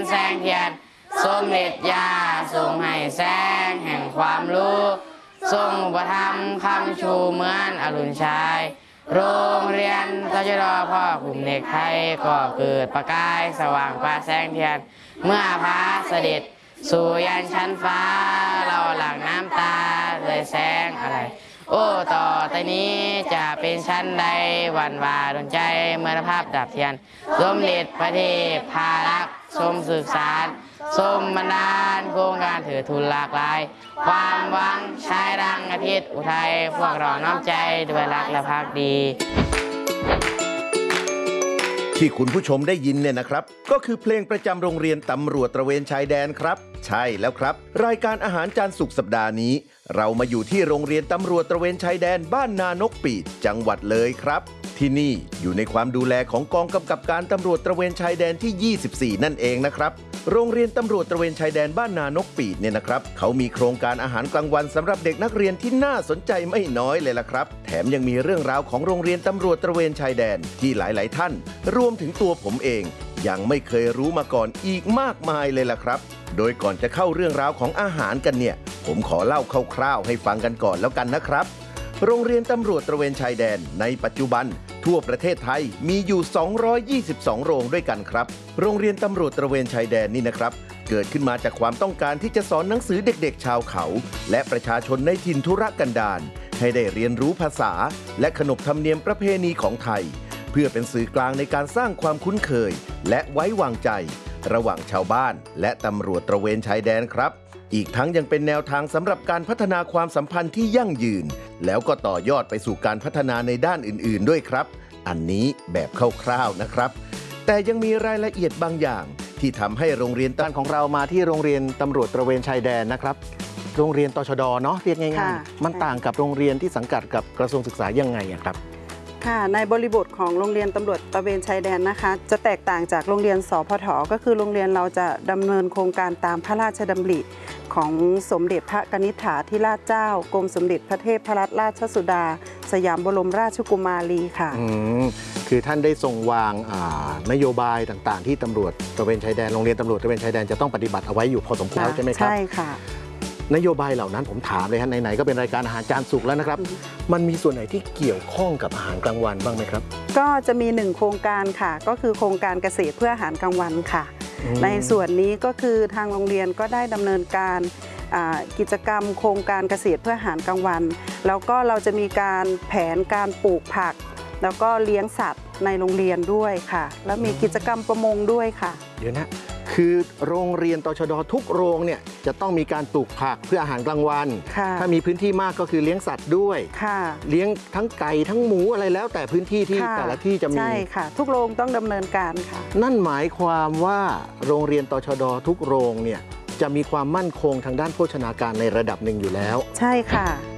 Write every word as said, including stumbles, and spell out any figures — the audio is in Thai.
แสงเทียนสมเด็จย่าทรงให้แสงแห่งความรู้ทรงอุปถัมภ์คำชูเหมือนอรุณชัยโรงเรียนตชด.พ่อกลุ่มเด็กไทยก็เกิดประกายสว่างประแสงเทียนเมื่อพระเสด็จสู่ยันชั้นฟ้าเราหลั่งน้ำตาเลยแสงอะไรโอ้ต่อแต่นี้จะเป็นชั้นใดหวั่นวาดนใจเมื่อภาพดับเทียนสมเด็จพระเทพพารักษ์ทรงศึกษาทรงบันดาลโครงการถือทุนหลากหลายความหวังชายดังอาทิตย์อุทัยพวกเราน้อมใจด้วยรักและภักดีที่คุณผู้ชมได้ยินเนี่ยนะครับก็คือเพลงประจำโรงเรียนตำรวจตระเวนชายแดนครับใช่แล้วครับรายการอาหารจานสุกสัปดาห์นี้เรามาอยู่ที่โรงเรียนตำรวจตระเวนชายแดนบ้านนานกปีดจังหวัดเลยครับที่นี่อยู่ในความดูแลของกองกำกับการตำรวจตระเวนชายแดนที่ยี่สิบสี่นั่นเองนะครับโรงเรียนตำรวจตระเวนชายแดนบ้านนานกปีดเนี่ยนะครับเขามีโครงการอาหารกลางวันสำหรับเด็กนักเรียนที่น่าสนใจไม่น้อยเลยล่ะครับแถมยังมีเรื่องราวของโรงเรียนตำรวจตระเวนชายแดนที่หลายๆท่านรวมถึงตัวผมเองยังไม่เคยรู้มาก่อนอีกมากมายเลยล่ะครับโดยก่อนจะเข้าเรื่องราวของอาหารกันเนี่ยผมขอเล่าคร่าวๆให้ฟังกันก่อนแล้วกันนะครับโรงเรียนตำรวจตระเวนชายแดนในปัจจุบันทั่วประเทศไทยมีอยู่สองร้อยยี่สิบสองโรงด้วยกันครับโรงเรียนตำรวจตระเวนชายแดนนี่นะครับเกิดขึ้นมาจากความต้องการที่จะสอนหนังสือเด็กๆชาวเขาและประชาชนในถิ่นทุรกันดารให้ได้เรียนรู้ภาษาและขนบธรรมเนียมประเพณีของไทยเพื่อเป็นสื่อกลางในการสร้างความคุ้นเคยและไว้วางใจระหว่างชาวบ้านและตำรวจตระเวนชายแดนครับอีกทั้งยังเป็นแนวทางสำหรับการพัฒนาความสัมพันธ์ที่ยั่งยืนแล้วก็ต่อยอดไปสู่การพัฒนาในด้านอื่นๆด้วยครับอันนี้แบบคร่าวๆนะครับแต่ยังมีรายละเอียดบางอย่างที่ทำให้โรงเรียนต้านของเรามาที่โรงเรียนตำรวจตระเวนชายแดนนะครับโรงเรียนตชด.เนาะเรียกง่ายๆมันต่างกับโรงเรียนที่สังกัดกับกระทรวงศึกษายังไงครับค่ะในบริบทของโรงเรียนตำรวจตระเวนชายแดนนะคะจะแตกต่างจากโรงเรียนสพท.ก็คือโรงเรียนเราจะดำเนินโครงการตามพระราชดำริของสมเด็จพระกนิษฐาธิราชเจ้ากรมสมเด็จพระเทพรัตนราชสุดาสยามบรมราชกุมารีค่ะอืมคือท่านได้ทรงวางนโยบายต่างๆที่ตำรวจตระเวนชายแดนโรงเรียนตำรวจตระเวนชายแดนจะต้องปฏิบัติเอาไว้อยู่พอสมควรใช่ไหมครับใช่ค่ะนโยบายเหล่านั้นผมถามเลยฮะไหนๆก็เป็นรายการอาหารจานสุกแล้วนะครับมันมีส่วนไหนที่เกี่ยวข้องกับอาหารกลางวันบ้างไหมครับก็จะมีหนึ่งโครงการค่ะก็คือโครงการเกษตรเพื่ออาหารกลางวันค่ะในส่วนนี้ก็คือทางโรงเรียนก็ได้ดำเนินการกิจกรรมโครงการเกษตรเพื่ออาหารกลางวันแล้วก็เราจะมีการแผนการปลูกผักแล้วก็เลี้ยงสัตว์ในโรงเรียนด้วยค่ะแล้วมีกิจกรรมประมงด้วยค่ะเดี๋ยวนะคือโรงเรียนตชด.ทุกโรงเนี่ยจะต้องมีการปลูกผักเพื่ออาหารกลางวันถ้ามีพื้นที่มากก็คือเลี้ยงสัตว์ด้วยเลี้ยงทั้งไก่ทั้งหมูอะไรแล้วแต่พื้นที่ที่แต่ละที่จะมีใช่ค่ะทุกโรงต้องดำเนินการค่ะนั่นหมายความว่าโรงเรียนตชด.ทุกโรงเนี่ยจะมีความมั่นคงทางด้านโภชนาการในระดับหนึ่งอยู่แล้วใช่ค่ะ